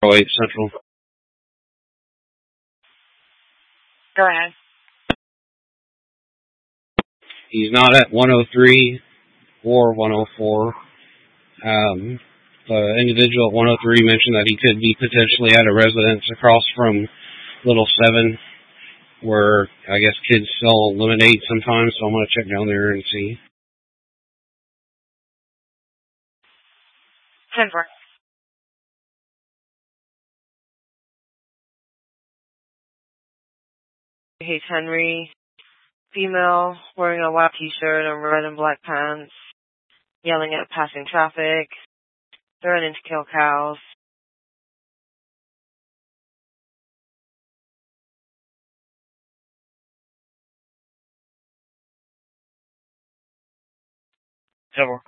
08 Central. Go ahead. He's not at 103 or 104. The individual at 103 mentioned that he could be potentially at a residence across from Little 7, where I guess kids sell lemonade sometimes, so I'm going to check down there and see. 10-4. Hayes Henry, female, wearing a white t-shirt and red and black pants, yelling at passing traffic, threatening to kill cows. Double.